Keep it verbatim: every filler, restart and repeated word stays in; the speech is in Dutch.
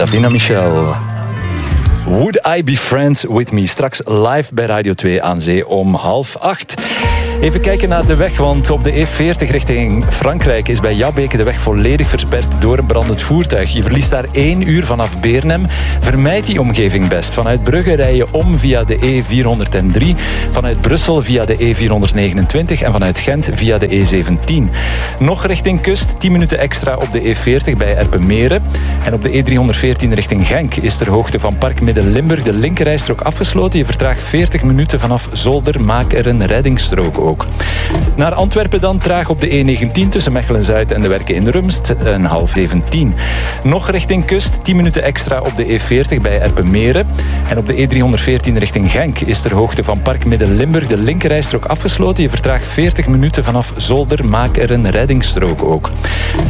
Davina Michel. Would I Be Friends With Me? Straks live bij Radio twee aan zee om half acht. Even kijken naar de weg, want op de E veertig richting Frankrijk is bij Jabbeke de weg volledig versperd door een brandend voertuig. Je verliest daar één uur vanaf Beernem. Vermijd die omgeving best. Vanuit Brugge rij je om via de E vierhonderddrie, vanuit Brussel via de E vierhonderdnegenentwintig en vanuit Gent via de E zeventien. Nog richting kust, tien minuten extra op de E veertig bij Erpenmeren. En op de E driehonderdveertien richting Genk is ter hoogte van Park Midden-Limburg de linkerrijstrook afgesloten. Je vertraagt veertig minuten vanaf Zolder. Maak er een reddingsstrook ook. Naar Antwerpen dan, traag op de E negentien tussen Mechelen-Zuid en de Werken in de Rumst, een half zeventien. Nog richting kust, tien minuten extra op de E veertig bij Erpenmeren. En op de E driehonderdveertien richting Genk is ter hoogte van Park Midden-Limburg de linkerrijstrook afgesloten. Je vertraagt veertig minuten vanaf Zolder. Maak er een reddingsstrook ook.